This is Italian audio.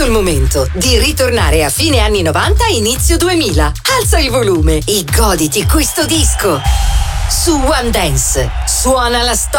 il momento di ritornare a fine anni 90 inizio 2000. Alza il volume e goditi questo disco. Su One Dance suona la storia.